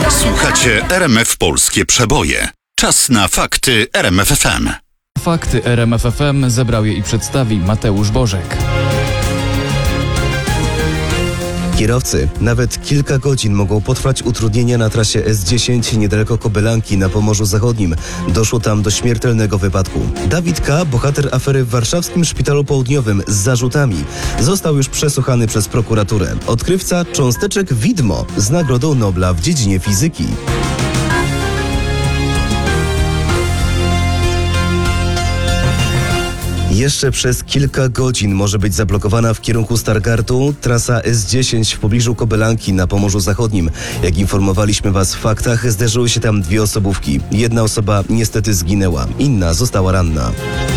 Słuchacie RMF Polskie Przeboje. Czas na fakty RMF FM. Fakty RMF FM zebrał je i przedstawi Mateusz Bożek. Kierowcy nawet kilka godzin mogą potrwać utrudnienia na trasie S10 niedaleko Kobylanki na Pomorzu Zachodnim. Doszło tam do śmiertelnego wypadku. Dawid K., bohater afery w warszawskim Szpitalu Południowym z zarzutami, został już przesłuchany przez prokuraturę. Odkrywca cząsteczek widmo z Nagrodą Nobla w dziedzinie fizyki. Jeszcze przez kilka godzin może być zablokowana w kierunku Stargardu trasa S10 w pobliżu Kobylanki na Pomorzu Zachodnim. Jak informowaliśmy Was w faktach, zderzyły się tam dwie osobówki. Jedna osoba niestety zginęła, inna została ranna.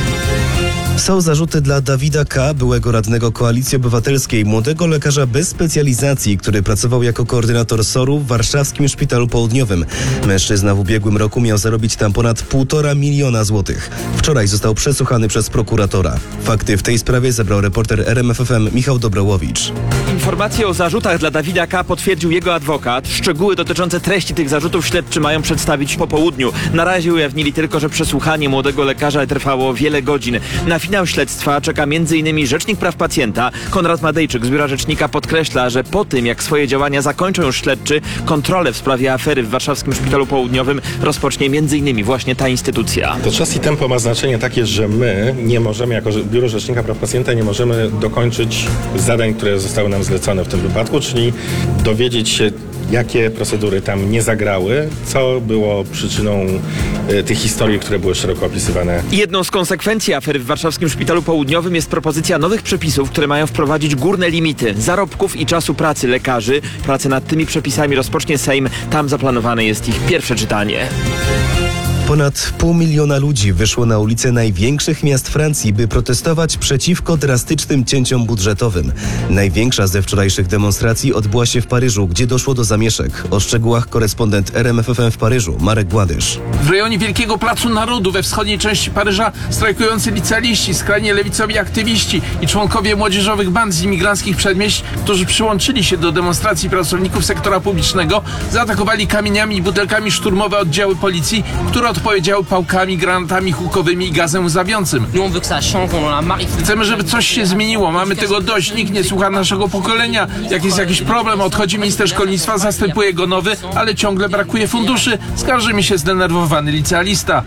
Są zarzuty dla Dawida K., byłego radnego Koalicji Obywatelskiej, młodego lekarza bez specjalizacji, który pracował jako koordynator SOR-u w warszawskim Szpitalu Południowym. Mężczyzna w ubiegłym roku miał zarobić tam ponad 1,5 miliona złotych. Wczoraj został przesłuchany przez prokuratora. Fakty w tej sprawie zebrał reporter RMF FM Michał Dobrowowicz. Informacje o zarzutach dla Dawida K. potwierdził jego adwokat. Szczegóły dotyczące treści tych zarzutów śledczy mają przedstawić po południu. Na razie ujawnili tylko, że przesłuchanie młodego lekarza trwało wiele godzin. Na finał śledztwa czeka m.in. Rzecznik Praw Pacjenta. Konrad Madejczyk z Biura Rzecznika podkreśla, że po tym, jak swoje działania zakończą już śledczy, kontrolę w sprawie afery w warszawskim Szpitalu Południowym rozpocznie m.in. właśnie ta instytucja. To czas i tempo ma znaczenie takie, że my nie możemy, jako Biuro Rzecznika Praw Pacjenta, nie możemy dokończyć zadań, które zostały nam zlecone w tym wypadku, czyli dowiedzieć się, jakie procedury tam nie zagrały, co było przyczyną tych historii, które były szeroko opisywane. Jedną z konsekwencji afery w warszawskim Szpitalu Południowym jest propozycja nowych przepisów, które mają wprowadzić górne limity zarobków i czasu pracy lekarzy. Pracę nad tymi przepisami rozpocznie Sejm. Tam zaplanowane jest ich pierwsze czytanie. Ponad 500 000 ludzi wyszło na ulice największych miast Francji, by protestować przeciwko drastycznym cięciom budżetowym. Największa ze wczorajszych demonstracji odbyła się w Paryżu, gdzie doszło do zamieszek. O szczegółach korespondent RMF FM w Paryżu, Marek Gładysz. W rejonie Wielkiego Placu Narodu we wschodniej części Paryża strajkujący licealiści, skrajnie lewicowi aktywiści i członkowie młodzieżowych band z imigranckich przedmieść, którzy przyłączyli się do demonstracji pracowników sektora publicznego, zaatakowali kamieniami i butelkami szturmowe oddziały policji, które odpowiedziały pałkami, granatami hukowymi i gazem łzawiącym. Chcemy, żeby coś się zmieniło. Mamy tego dość. Nikt nie słucha naszego pokolenia. Jak jest jakiś problem, odchodzi minister szkolnictwa, zastępuje go nowy, ale ciągle brakuje funduszy. Skarży mi się zdenerwowany licealista.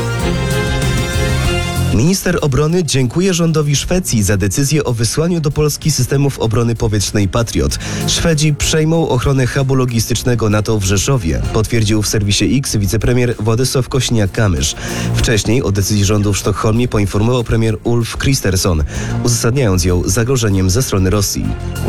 Minister obrony dziękuje rządowi Szwecji za decyzję o wysłaniu do Polski systemów obrony powietrznej Patriot. Szwedzi przejmą ochronę hubu logistycznego NATO w Rzeszowie, potwierdził w serwisie X wicepremier Władysław Kośniak-Kamysz. Wcześniej o decyzji rządu w Sztokholmie poinformował premier Ulf Kristersson, uzasadniając ją zagrożeniem ze strony Rosji.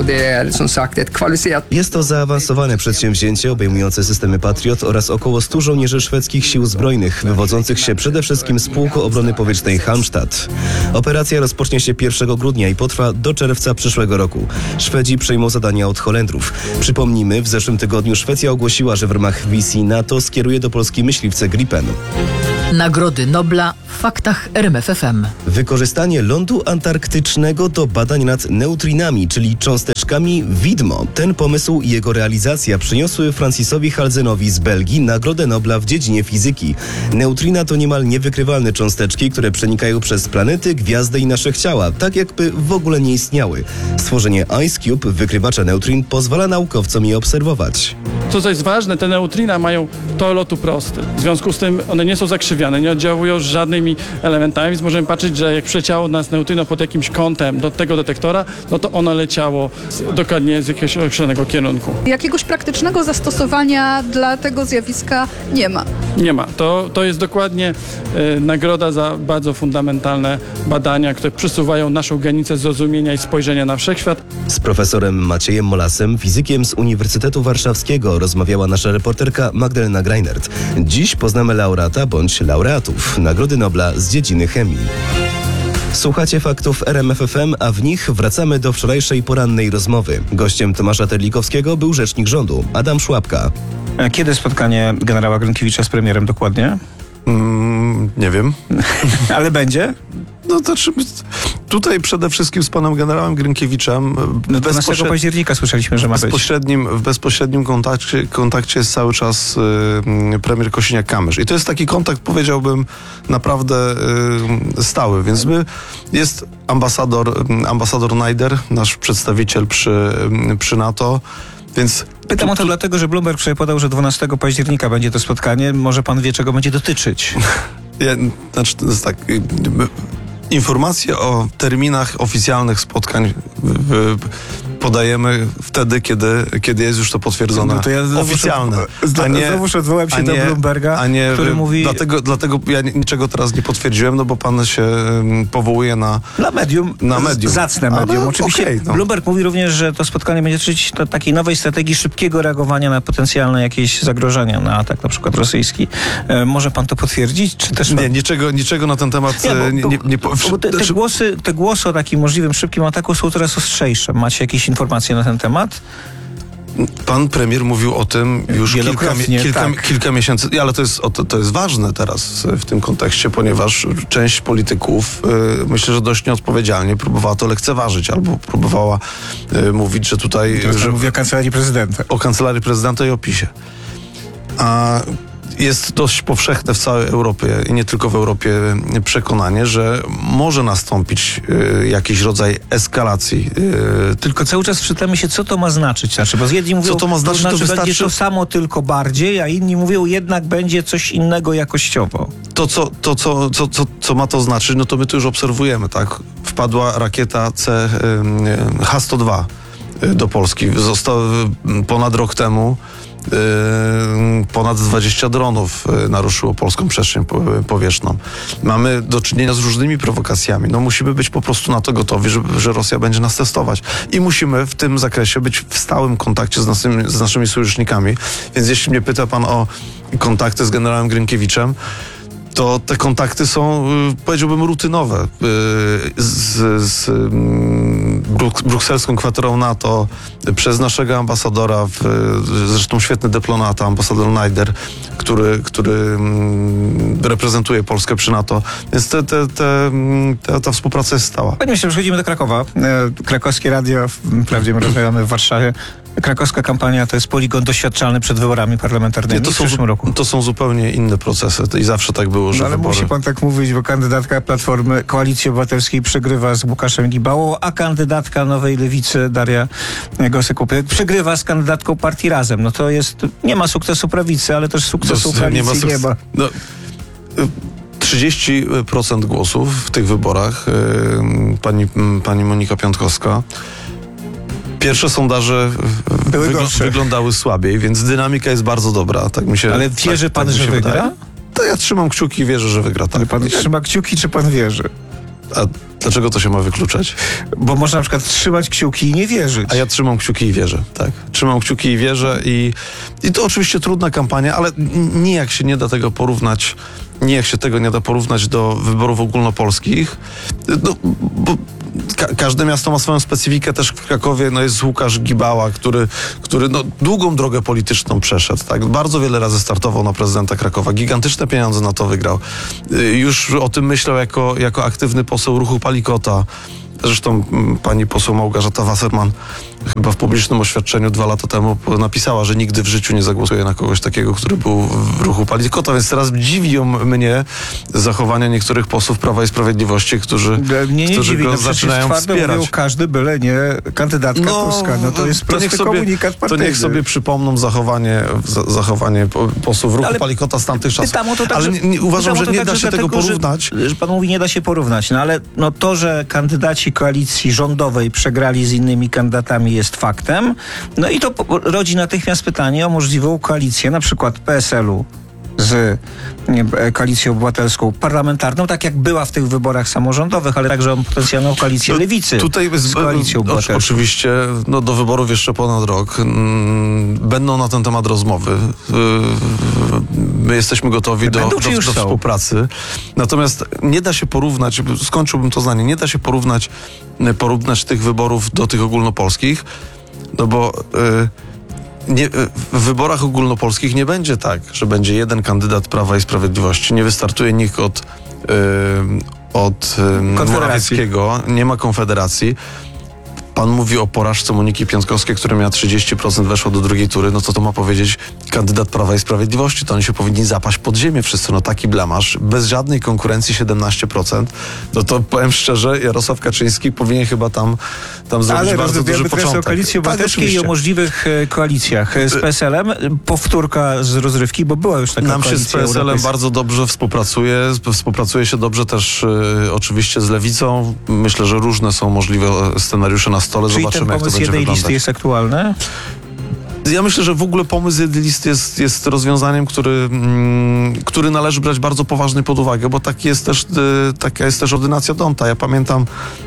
Jest to zaawansowane przedsięwzięcie obejmujące systemy Patriot oraz około 100 żołnierzy szwedzkich sił zbrojnych, wywodzących się przede wszystkim z Pułku Obrony Powietrznej Halmstad. Operacja rozpocznie się 1 grudnia i potrwa do czerwca przyszłego roku. Szwedzi przejmą zadania od Holendrów. Przypomnijmy, w zeszłym tygodniu Szwecja ogłosiła, że w ramach misji NATO skieruje do Polski myśliwce Gripen. Nagrody Nobla w faktach RMF FM. Wykorzystanie lądu antarktycznego do badań nad neutrinami, czyli cząsteczkami widmo. Ten pomysł i jego realizacja przyniosły Francisowi Halzenowi z Belgii Nagrodę Nobla w dziedzinie fizyki. Neutrina to niemal niewykrywalne cząsteczki, które przenikają przez planety, gwiazdy i nasze ciała, tak jakby w ogóle nie istniały. Stworzenie Ice Cube, wykrywacza neutrin, pozwala naukowcom je obserwować. To, co jest ważne, te neutrina mają tor lotu prosty. W związku z tym one nie są zakrzywiane, nie oddziałują żadnymi elementami, więc możemy patrzeć, że jak przyleciało nas neutrino pod jakimś kątem do tego detektora, no to ono leciało dokładnie z jakiegoś określonego kierunku. Jakiegoś praktycznego zastosowania dla tego zjawiska nie ma. Nie ma. To jest dokładnie nagroda za bardzo fundamentalne badania, które przesuwają naszą granicę zrozumienia i spojrzenia na wszechświat. Z profesorem Maciejem Molasem, fizykiem z Uniwersytetu Warszawskiego, rozmawiała nasza reporterka Magdalena Greinert. Dziś poznamy laureata bądź laureatów Nagrody Nobla z dziedziny chemii. Słuchacie faktów RMF FM, a w nich wracamy do wczorajszej porannej rozmowy. Gościem Tomasza Terlikowskiego był rzecznik rządu, Adam Szłapka. Kiedy spotkanie generała Gronkiewicza z premierem dokładnie? Nie wiem. Ale będzie? No to tutaj przede wszystkim z panem generałem Grynkiewiczem 12 października słyszeliśmy, że ma być. W bezpośrednim kontakcie jest cały czas premier Kosiniak-Kamysz. I to jest taki kontakt, powiedziałbym, naprawdę stały. Więc jest ambasador Najder, nasz przedstawiciel przy NATO, więc... Pytam o to dlatego, że Bloomberg podał, że 12 października będzie to spotkanie. Może pan wie, czego będzie dotyczyć? To jest tak... Informacje o terminach oficjalnych spotkań podajemy wtedy, kiedy jest już to potwierdzone. No to ja oficjalne. Znowuż odwołam się do Bloomberga, który mówi... Dlatego ja niczego teraz nie potwierdziłem, no bo pan się powołuje na medium. Zacne medium. Oczywiście Bloomberg mówi również, że to spotkanie będzie dotyczyć takiej nowej strategii szybkiego reagowania na potencjalne jakieś zagrożenia, na atak na przykład rosyjski. Może pan to potwierdzić? Czy też nie, niczego na ten temat nie te głosy o takim możliwym szybkim ataku są coraz ostrzejsze. Macie jakieś informacje na ten temat? Pan premier mówił o tym już kilka miesięcy, ale to jest ważne teraz w tym kontekście, ponieważ część polityków, myślę, że dość nieodpowiedzialnie próbowała to lekceważyć, albo próbowała mówić, że tutaj... Mówi o Kancelarii Prezydenta. O Kancelarii Prezydenta i o PiS-ie. A jest dość powszechne w całej Europie i nie tylko w Europie przekonanie, że może nastąpić jakiś rodzaj eskalacji. Tylko cały czas czytamy się, co to ma znaczyć. Bo jedni mówią, co to ma znaczyć, to będzie to samo, tylko bardziej, a inni mówią, jednak będzie coś innego jakościowo. Co ma to znaczyć, no to my to już obserwujemy, tak? Wpadła rakieta H-102 do Polski. Został ponad rok temu ponad 20 dronów naruszyło polską przestrzeń powietrzną. Mamy do czynienia z różnymi prowokacjami. No musimy być po prostu na to gotowi, że Rosja będzie nas testować. I musimy w tym zakresie być w stałym kontakcie z naszymi sojusznikami. Więc jeśli mnie pyta pan o kontakty z generałem Grynkiewiczem, to te kontakty są, powiedziałbym, rutynowe. Z brukselską kwaterą NATO, przez naszego ambasadora, zresztą świetny dyplomata, ambasador Najder, który reprezentuje Polskę przy NATO. Więc ta współpraca jest stała. Panie ministrze, przechodzimy do Krakowa. Krakowskie radio, wprawdzie my rozmawiamy w Warszawie. Krakowska kampania to jest poligon doświadczalny przed wyborami parlamentarnymi w przyszłym roku. To są zupełnie inne procesy. I zawsze tak było, że ale wybory... musi pan tak mówić, bo kandydatka Platformy Koalicji Obywatelskiej przegrywa z Łukaszem Gibałą, a kandydatka Nowej Lewicy Daria Gosek-Popiołek przegrywa z kandydatką partii Razem. No to jest... Nie ma sukcesu prawicy, ale też sukcesu koalicji nie ma. 30% głosów w tych wyborach pani Monika Piątkowska. Pierwsze sondaże wyglądały słabiej, więc dynamika jest bardzo dobra. Tak mi się, ale wierzy pan, że wygra? Wydaje. To ja trzymam kciuki i wierzę, że wygra. Tak. Ale pan trzyma kciuki, czy pan wierzy? A dlaczego to się ma wykluczać? Bo można na przykład trzymać kciuki i nie wierzyć. A ja trzymam kciuki i wierzę, tak. Trzymam kciuki i wierzę i to oczywiście trudna kampania, ale nijak się nie da tego porównać. Nijak się tego nie da porównać do wyborów ogólnopolskich. No, bo każde miasto ma swoją specyfikę. Też w Krakowie jest Łukasz Gibała, który długą drogę polityczną przeszedł. Tak? Bardzo wiele razy startował na prezydenta Krakowa. Gigantyczne pieniądze na to wygrał. Już o tym myślał jako aktywny poseł ruchu Palikota. Zresztą pani poseł Małgorzata Wasserman chyba w publicznym oświadczeniu 2 lata temu napisała, że nigdy w życiu nie zagłosuje na kogoś takiego, który był w ruchu Palikota, więc teraz dziwią mnie zachowania niektórych posłów Prawa i Sprawiedliwości, którzy go zaczynają wspierać. Mówią, każdy byle nie kandydatka Tuska. No to jest prosty komunikat partyjny. To niech sobie przypomną zachowanie posłów ruchu Palikota z tamtych czasów. Ale uważam, że nie da się tego porównać. Że pan mówi, nie da się porównać. No ale to, że kandydaci koalicji rządowej przegrali z innymi kandydatami jest faktem. No i to rodzi natychmiast pytanie o możliwą koalicję, na przykład PSL-u z Koalicją Obywatelską parlamentarną, tak jak była w tych wyborach samorządowych, ale także o potencjalną koalicję Lewicy z Koalicją Obywatelską. Oczywiście do wyborów jeszcze ponad rok. Będą na ten temat rozmowy. My jesteśmy gotowi do współpracy. Natomiast nie da się porównać, skończyłbym to zdanie, nie da się porównać tych wyborów do tych ogólnopolskich, no bo w wyborach ogólnopolskich nie będzie tak, że będzie jeden kandydat Prawa i Sprawiedliwości. Nie wystartuje nikt od Morawieckiego, nie ma Konfederacji. Pan mówi o porażce Moniki Piątkowskiej, która miała 30%, weszła do drugiej tury, no co to ma powiedzieć kandydat Prawa i Sprawiedliwości? To oni się powinni zapaść pod ziemię wszyscy, no taki blamaż, bez żadnej konkurencji 17%, no to powiem szczerze, Jarosław Kaczyński powinien chyba tam zrobić bardzo duży początek. Ale o Koalicji Obywatelskiej i o możliwych koalicjach z PSL-em, powtórka z rozrywki, bo była już taka koalicja. Nam się z PSL-em bardzo dobrze współpracuje się dobrze też oczywiście z Lewicą. Myślę, że różne są możliwe scenariusze na stole. Czyli zobaczymy, ten jak to pomysł będzie jednej wyglądać. listy jest aktualny? Ja myślę, że w ogóle pomysł jednej listy jest rozwiązaniem, który należy brać bardzo poważnie pod uwagę, bo taka jest też ordynacja Donta. Ja pamiętam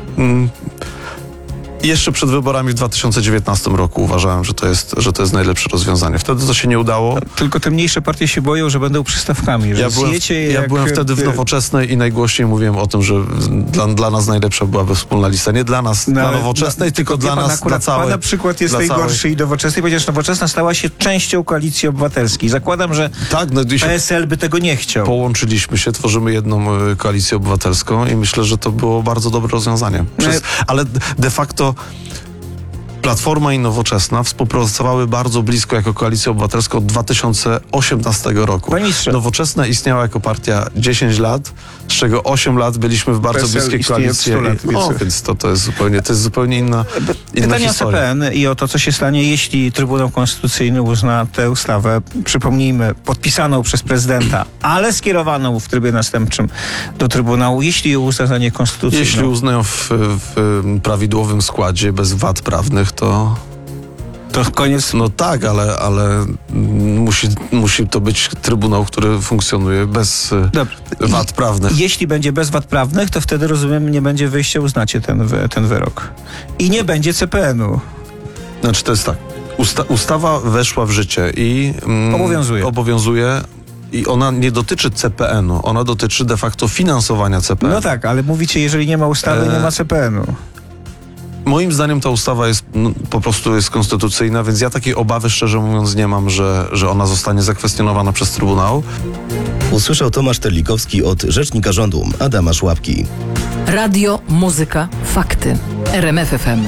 jeszcze przed wyborami w 2019 roku uważałem, że to jest najlepsze rozwiązanie. Wtedy to się nie udało. Tylko te mniejsze partie się boją, że będą przystawkami. Że Ja byłem wtedy w Nowoczesnej i najgłośniej mówiłem o tym, że dla nas najlepsza byłaby wspólna lista. Nie dla nas, dla Nowoczesnej, tylko dla nas, dla całej. Pana przykład jest najgorszy i Nowoczesnej, ponieważ Nowoczesna stała się częścią Koalicji Obywatelskiej. Zakładam, że PSL by tego nie chciał. Połączyliśmy się, tworzymy jedną Koalicję Obywatelską i myślę, że to było bardzo dobre rozwiązanie. Ale de facto Platforma i Nowoczesna współpracowały bardzo blisko jako Koalicja Obywatelska od 2018 roku. Panie ministrze, Nowoczesna istniała jako partia 10 lat, z czego 8 lat byliśmy w bardzo bliskiej koalicji. Więc to jest zupełnie inna pytanie historia. o CPN i o to, co się stanie, jeśli Trybunał Konstytucyjny uzna tę ustawę, przypomnijmy, podpisaną przez prezydenta, ale skierowaną w trybie następczym do Trybunału, jeśli ją uzna za niekonstytucyjną. Jeśli uznają w prawidłowym składzie, bez wad prawnych, to koniec. No tak, ale musi to być Trybunał, który funkcjonuje bez wad prawnych. Jeśli będzie bez wad prawnych, to wtedy, rozumiem, nie będzie wyjścia, uznacie ten wyrok. I nie będzie CPN-u. Znaczy to jest tak. Ustawa weszła w życie i obowiązuje. I ona nie dotyczy CPN-u, ona dotyczy de facto finansowania CPN-u. No tak, ale mówicie, jeżeli nie ma ustawy, nie ma CPN-u. Moim zdaniem ta ustawa po prostu jest konstytucyjna, więc ja takiej obawy, szczerze mówiąc, nie mam, że ona zostanie zakwestionowana przez Trybunał. Usłyszał Tomasz Terlikowski od rzecznika rządu Adama Szłapki. Radio, muzyka, fakty. RMF FM.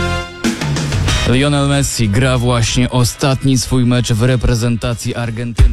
Lionel Messi gra właśnie ostatni swój mecz w reprezentacji Argentyny.